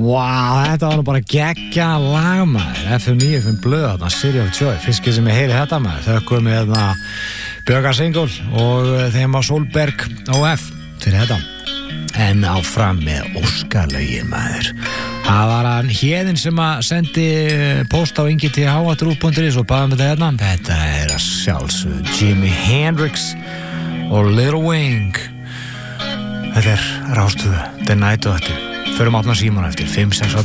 Vá, þetta var nú bara geggja lag maður. FM 95 blöð þarna, City of Joy. Fyrst sem ég heyri þetta maður. Þökkum við þarna Björgar Singul og þeim á Solberg OF fyrir þetta. En áfram með Óskarlögin maður. Það var hann Héðinn sem að sendi post á ingi.th@rúv.is og baða þetta hérna. Þetta að sjálfsögðu Jimi Hendrix og Little Wing. Þetta Rástöðu, The Night of It. Förum átna síman eftir 5-6